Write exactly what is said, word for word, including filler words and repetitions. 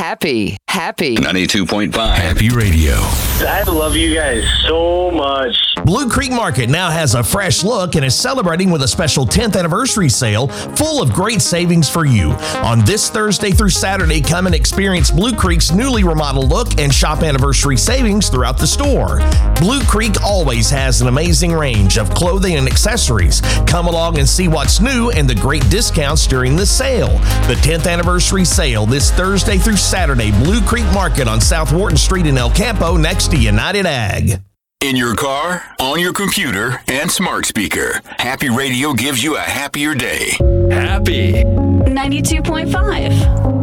Happy, happy. ninety-two point five Happy Radio. I love you guys so much. Blue Creek Market now has a fresh look and is celebrating with a special tenth anniversary sale full of great savings for you. On this Thursday through Saturday, come and experience Blue Creek's newly remodeled look and shop anniversary savings throughout the store. Blue Creek always has an amazing range of clothing and accessories. Come along and see what's new and the great discounts during the sale. The tenth anniversary sale this Thursday through Saturday, Blue Creek Market on South Wharton Street in El Campo next to United Ag. In your car, on your computer, and smart speaker, Happy Radio gives you a happier day. Happy ninety-two point five